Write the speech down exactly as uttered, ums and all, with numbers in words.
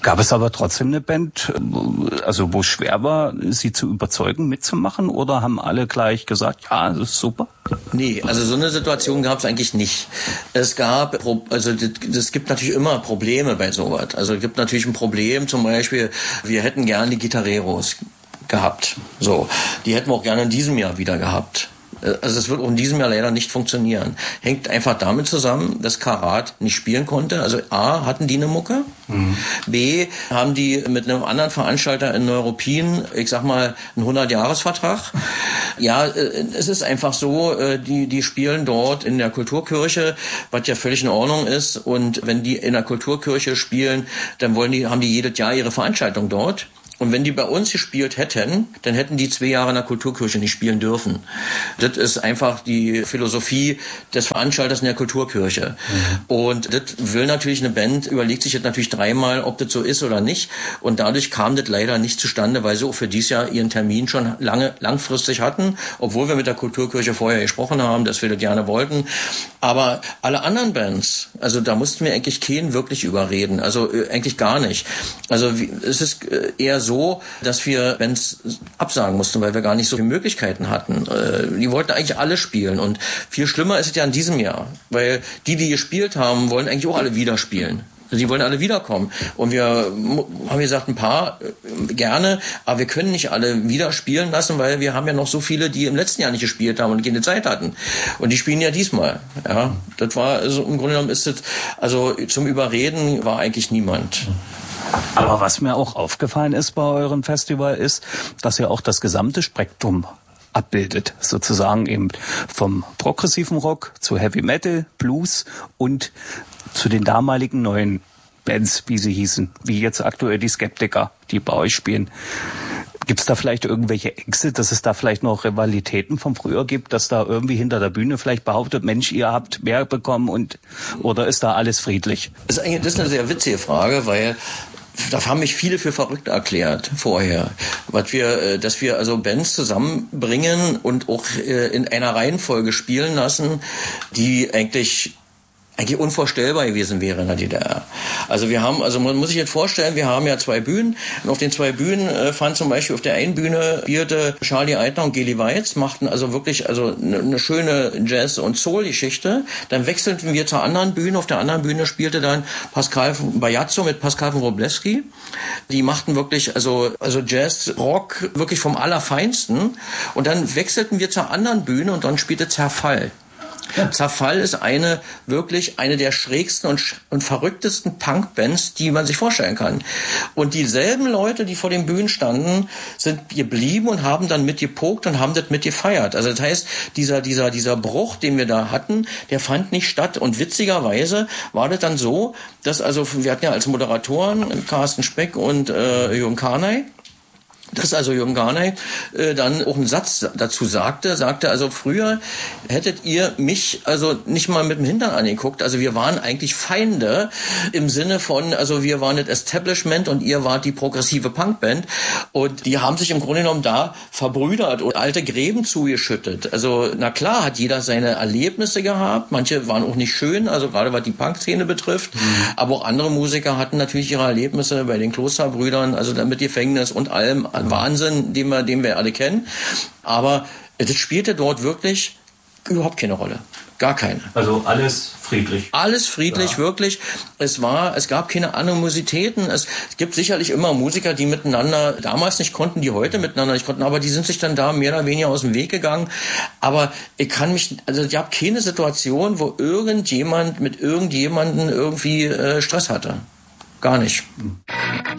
Gab es aber trotzdem eine Band, also wo es schwer war, sie zu überzeugen, mitzumachen? Oder haben alle gleich gesagt, ja, das ist super? Nee, also so eine Situation gab es eigentlich nicht. Es gab, also es gibt natürlich immer Probleme bei sowas. Also es gibt natürlich ein Problem, zum Beispiel, wir hätten gerne die Gitarreros gehabt. So, die hätten wir auch gerne in diesem Jahr wieder gehabt. Also es wird auch in diesem Jahr leider nicht funktionieren. Hängt einfach damit zusammen, dass Karat nicht spielen konnte. Also A, hatten die eine Mucke. Mhm. B, haben die mit einem anderen Veranstalter in Neuruppin, ich sag mal, einen hundert-Jahres-Vertrag. Ja, es ist einfach so, die, die spielen dort in der Kulturkirche, was ja völlig in Ordnung ist. Und wenn die in der Kulturkirche spielen, dann wollen die, haben die jedes Jahr ihre Veranstaltung dort. Und wenn die bei uns gespielt hätten, dann hätten die zwei Jahre in der Kulturkirche nicht spielen dürfen. Das ist einfach die Philosophie des Veranstalters in der Kulturkirche. Mhm. Und das will natürlich eine Band, überlegt sich jetzt natürlich dreimal, ob das so ist oder nicht. Und dadurch kam das leider nicht zustande, weil sie auch für dieses Jahr ihren Termin schon lange, langfristig hatten, obwohl wir mit der Kulturkirche vorher gesprochen haben, dass wir das gerne wollten. Aber alle anderen Bands, also da mussten wir eigentlich keinen wirklich überreden. Also äh, eigentlich gar nicht. Also wie, es ist äh, eher so, dass wir Bands absagen mussten, weil wir gar nicht so viele Möglichkeiten hatten. Äh, die wollten eigentlich alle spielen. Und viel schlimmer ist es ja in diesem Jahr, weil die, die gespielt haben, wollen eigentlich auch alle wieder spielen. Also die wollen alle wiederkommen. Und wir haben gesagt, ein paar äh, gerne, aber wir können nicht alle wieder spielen lassen, weil wir haben ja noch so viele, die im letzten Jahr nicht gespielt haben und keine Zeit hatten. Und die spielen ja diesmal. Ja, das war, also im Grunde genommen ist das, also zum Überreden war eigentlich niemand. Aber was mir auch aufgefallen ist bei eurem Festival ist, dass ihr auch das gesamte Spektrum abbildet, sozusagen eben vom progressiven Rock zu Heavy Metal, Blues und zu den damaligen neuen Bands, wie sie hießen, wie jetzt aktuell die Skeptiker, die bei euch spielen. Gibt es da vielleicht irgendwelche Ängste, dass es da vielleicht noch Rivalitäten von früher gibt, dass da irgendwie hinter der Bühne vielleicht behauptet, Mensch, ihr habt mehr bekommen und oder ist da alles friedlich? Das ist eigentlich das ist eine sehr witzige Frage, weil da haben mich viele für verrückt erklärt vorher, was wir, dass wir also Bands zusammenbringen und auch in einer Reihenfolge spielen lassen, die eigentlich eigentlich unvorstellbar gewesen wäre in der D D R. Also wir haben, also man muss sich jetzt vorstellen, wir haben ja zwei Bühnen und auf den zwei Bühnen äh, fand zum Beispiel auf der einen Bühne spielte Charlie Eitner und Geli Weitz, machten also wirklich also eine ne schöne Jazz- und Soul-Geschichte. Dann wechselten wir zur anderen Bühne, auf der anderen Bühne spielte dann Pascal Bajazzo mit Pascal von Wroblewski. Die machten wirklich also also Jazz, Rock wirklich vom Allerfeinsten und dann wechselten wir zur anderen Bühne und dann spielte Zerfall. Ja. Zerfall ist eine, wirklich eine der schrägsten und, und verrücktesten Punkbands, die man sich vorstellen kann. Und dieselben Leute, die vor den Bühnen standen, sind geblieben und haben dann mitgepokt und haben das mitgefeiert. Also das heißt, dieser, dieser, dieser Bruch, den wir da hatten, der fand nicht statt. Und witzigerweise war das dann so, dass also, wir hatten ja als Moderatoren Carsten Speck und äh, Jürgen Karnay, dass also Jürgen Garnay äh, dann auch einen Satz dazu sagte, sagte also früher hättet ihr mich also nicht mal mit dem Hintern angeguckt, also wir waren eigentlich Feinde im Sinne von, also wir waren das Establishment und ihr wart die progressive Punkband und die haben sich im Grunde genommen da verbrüdert und alte Gräben zugeschüttet. Also na klar hat jeder seine Erlebnisse gehabt, manche waren auch nicht schön, also gerade was die Punkszene betrifft, mhm. aber auch andere Musiker hatten natürlich ihre Erlebnisse bei den Klosterbrüdern, also dann mit Gefängnis und allem Wahnsinn, den wir, den wir alle kennen. Aber das spielte dort wirklich überhaupt keine Rolle. Gar keine. Also alles friedlich. Alles friedlich, ja. Wirklich. Es war, es gab keine Animositäten. Es gibt sicherlich immer Musiker, die miteinander damals nicht konnten, die heute miteinander nicht konnten, aber die sind sich dann da mehr oder weniger aus dem Weg gegangen. Aber ich kann mich, also ich habe keine Situation, wo irgendjemand mit irgendjemanden irgendwie äh, Stress hatte. Gar nicht.